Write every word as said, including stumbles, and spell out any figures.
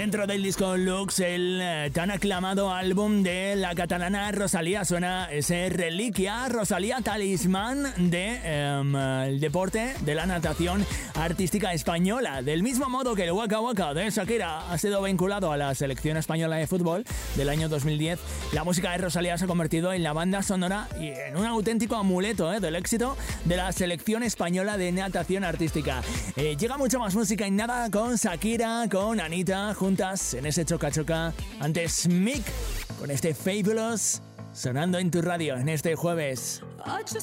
Dentro del disco Lux, el eh, tan aclamado álbum de la catalana Rosalía, suena ese Reliquia, Rosalía, talismán de, eh, el deporte de la natación artística española. Del mismo modo que el Waka Waka de Shakira ha sido vinculado a la selección española de fútbol del año dos mil diez, la música de Rosalía se ha convertido en la banda sonora y en un auténtico amuleto eh, del éxito de la selección española de natación artística. Eh, llega mucho más música y nada con Shakira, con Anita, juntas en ese choca choca. Antes Mick con este Fabulous sonando en tu radio en este jueves.